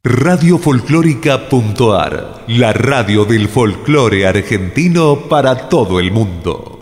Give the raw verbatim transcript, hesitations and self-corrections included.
Radio Folclórica.ar, la radio del folclore argentino para todo el mundo.